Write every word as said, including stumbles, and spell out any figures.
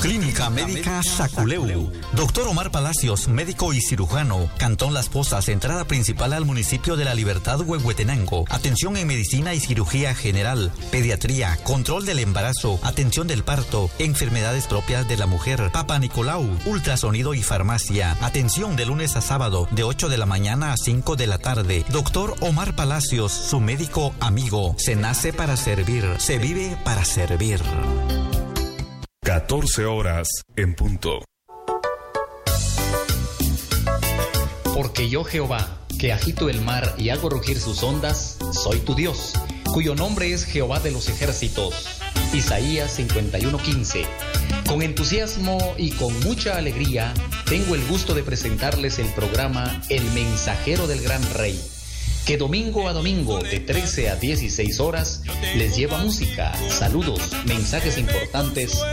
Clínica Médica Saculeu. Doctor Omar Palacios, médico y cirujano. Cantón Las Pozas, entrada principal al municipio de La Libertad, Huehuetenango. Atención en medicina y cirugía general, pediatría, control del embarazo, atención del parto, enfermedades propias de la mujer, Papa Nicolau, ultrasonido y farmacia. Atención de lunes a sábado, de ocho de la mañana a cinco de la tarde. Doctor Omar Palacios, su médico amigo. Se nace para servir, se vive para servir. catorce horas en punto. Porque yo, Jehová, que agito el mar y hago rugir sus ondas, soy tu Dios, cuyo nombre es Jehová de los ejércitos. Isaías cincuenta y uno quince. Con entusiasmo y con mucha alegría, tengo el gusto de presentarles el programa El Mensajero del Gran Rey, que domingo a domingo de trece a dieciséis horas les lleva música, saludos, mensajes importantes